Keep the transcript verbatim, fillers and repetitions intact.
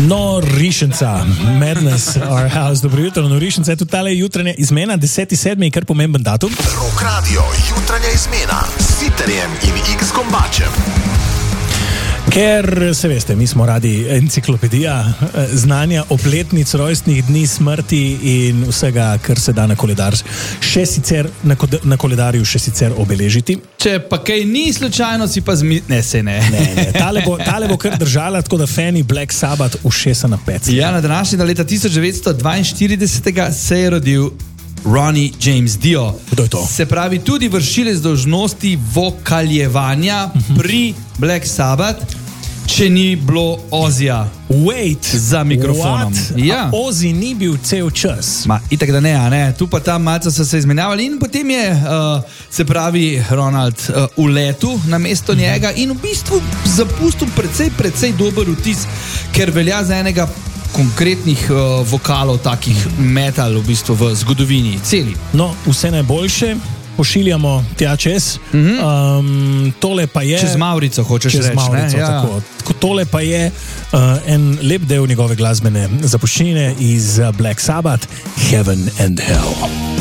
Norišenca, Madness, Our House, dobro jutro. Norišenca je tudi tale jutranja izmena, deseti sedmi, kar pomemben datum. Rock Radio, jutranja izmena s Siterjem in X-Gombačem. Ker, se veste, mi smo radi enciklopedija znanja, opletnic, rojstnih dni, smrti in vsega, kar se da na koledar, še sicer na, kode, na koledarju še sicer obeležiti. Če pa kaj ni slučajno, si pa zmi... Ne, se ne. ne, ne. Tale, bo, tale bo kar držala, tako da fani Black Sabbath ušesa na peci. Ja, na današnjega leta tisoč devetsto dvainštiridesetega se je rodil Ronnie James Dio. Kdo je to? Se pravi, tudi vršilec dolžnosti vokaljevanja uh-huh. pri Black Sabbath, če ni bilo Ozija Wait, za mikrofonom. Ja. Ozzy ni bil cel čas. Ma, itak da ne, a ne. Tu pa tam malce so se izmenjavali in potem je, uh, se pravi, Ronald uh, uletel na mesto njega in v bistvu zapustil precej, precej dober vtis, ker velja za enega konkretnih uh, vokalov, takih metal v bistvu v zgodovini celi. No, vse najboljše pošiljamo tja čez. Mm-hmm. Um, tole pa je... Čez Maurico, hočeš čez reči. Maurico, ne? Ja. Tako. Tako. Tole pa je uh, en lep del njegove glasbene zapuščine iz Black Sabbath, Heaven and Hell.